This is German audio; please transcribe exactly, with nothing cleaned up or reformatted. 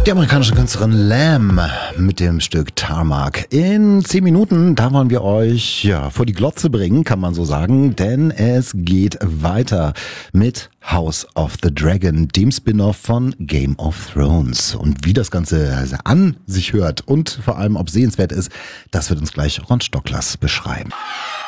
Die amerikanische Künstlerin Lamb mit dem Stück Tarmac. In zehn Minuten, da wollen wir euch ja vor die Glotze bringen, kann man so sagen, denn es geht weiter mit House of the Dragon, dem Spin-off von Game of Thrones. Und wie das Ganze an sich hört und vor allem ob sehenswert ist, das wird uns gleich Ron Stocklers beschreiben.